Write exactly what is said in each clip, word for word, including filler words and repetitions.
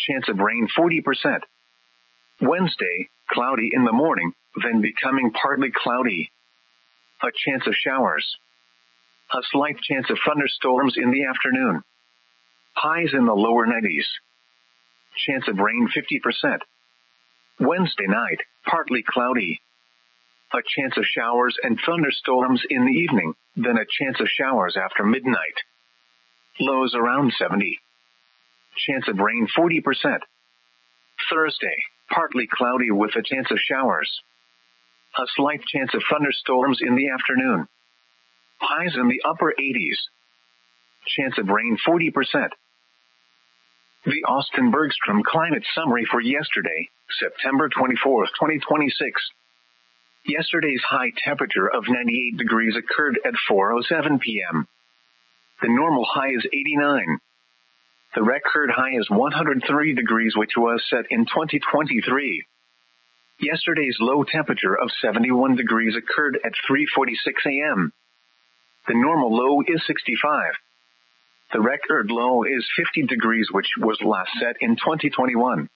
chance of rain forty percent. Wednesday, cloudy in the morning, then becoming partly cloudy. A chance of showers. A slight chance of thunderstorms in the afternoon. Highs in the lower nineties. Chance of rain fifty percent. Wednesday night, partly cloudy. A chance of showers and thunderstorms in the evening, then a chance of showers after midnight. Lows around seventy. Chance of rain forty percent. Thursday, partly cloudy with a chance of showers. A slight chance of thunderstorms in the afternoon. Highs in the upper eighties. Chance of rain forty percent. The Austin Bergstrom Climate Summary for yesterday, September twenty-fourth, twenty twenty-six. Yesterday's high temperature of ninety-eight degrees occurred at four oh seven p.m. The normal high is eighty-nine. The record high is one hundred three degrees, which was set in twenty twenty-three. Yesterday's low temperature of seventy-one degrees occurred at three forty-six a.m. The normal low is sixty-five. The record low is fifty degrees, which was last set in twenty twenty-one.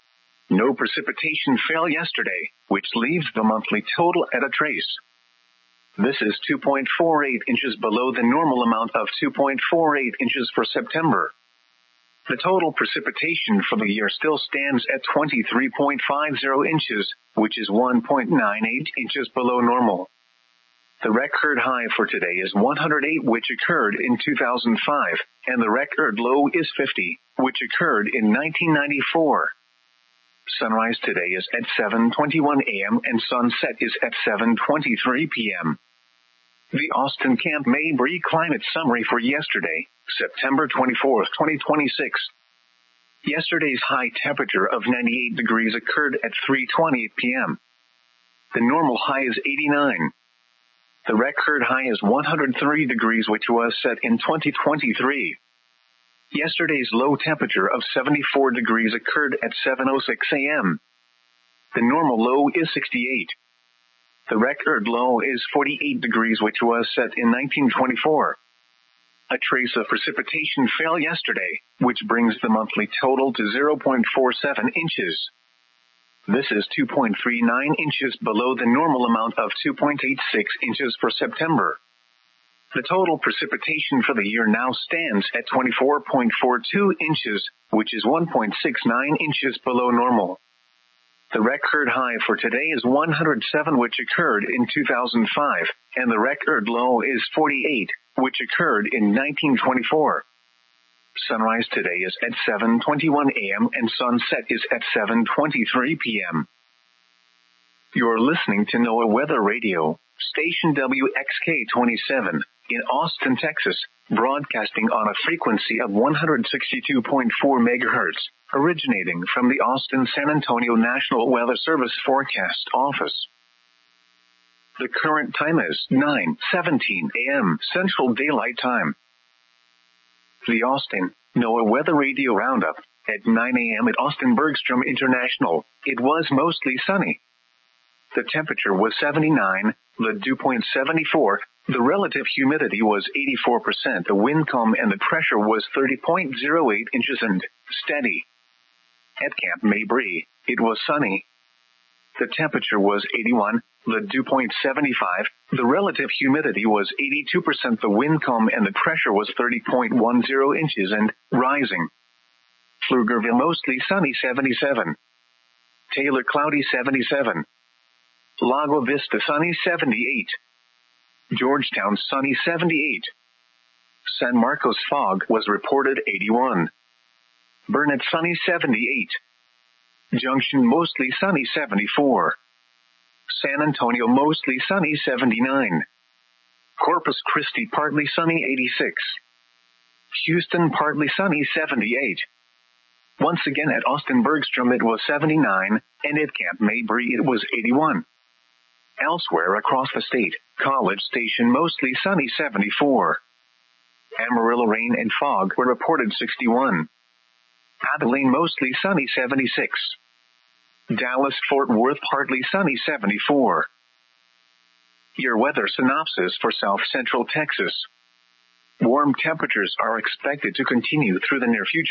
No precipitation fell yesterday, which leaves the monthly total at a trace. This is two point four eight inches below the normal amount of two point four eight inches for September. The total precipitation for the year still stands at twenty-three point five zero inches, which is one point nine eight inches below normal. The record high for today is one hundred eight, which occurred in two thousand five, and the record low is fifty, which occurred in nineteen ninety-four. Sunrise today is at seven twenty-one a.m. and sunset is at seven twenty-three p.m. The Austin Camp Mabry Climate Summary for yesterday, September twenty-fourth, twenty twenty-six. Yesterday's high temperature of ninety-eight degrees occurred at three twenty-eight p.m. The normal high is eighty-nine. The record high is one hundred three degrees, which was set in twenty twenty-three. Yesterday's low temperature of seventy-four degrees occurred at seven oh six a.m. The normal low is sixty-eight. The record low is forty-eight degrees, which was set in nineteen twenty-four. A trace of precipitation fell yesterday, which brings the monthly total to zero point four seven inches. This is two point three nine inches below the normal amount of two point eight six inches for September. The total precipitation for the year now stands at twenty-four point four two inches, which is one point six nine inches below normal. The record high for today is one hundred seven, which occurred in two thousand five, and the record low is forty-eight, which occurred in nineteen twenty-four. Sunrise today is at seven twenty-one a.m. and sunset is at seven twenty-three p.m. You're listening to NOAA Weather Radio, station W X K twenty-seven, in Austin, Texas, broadcasting on a frequency of one hundred sixty-two point four megahertz, originating from the Austin-San Antonio National Weather Service Forecast Office. The current time is nine seventeen a.m. Central Daylight Time. The Austin NOAA Weather Radio Roundup. At nine a.m. at Austin Bergstrom International, it was mostly sunny. The temperature was seventy-nine, the dew point seventy-four, the relative humidity was eighty-four percent, the wind calm and the pressure was thirty point zero eight inches and steady. At Camp Mabry, it was sunny. The temperature was eighty-one, the dew point seventy-five, the relative humidity was eighty-two percent, the wind calm and the pressure was thirty point one zero inches and rising. Pflugerville mostly sunny seventy-seven. Taylor cloudy seventy-seven. Lago Vista sunny seventy-eight. Georgetown sunny seventy-eight. San Marcos fog was reported eighty-one. Burnett sunny seventy-eight. Junction mostly sunny seventy-four. San Antonio mostly sunny seventy-nine. Corpus Christi partly sunny eighty-six. Houston partly sunny seventy-eight. Once again at Austin Bergstrom it was seventy-nine, and at Camp Mabry it was eighty-one. Elsewhere across the state, College Station mostly sunny seventy-four. Amarillo rain and fog were reported sixty-one. Abilene mostly sunny seventy-six. Dallas-Fort Worth partly sunny seventy-four. Your weather synopsis for South Central Texas. Warm temperatures are expected to continue through the near future.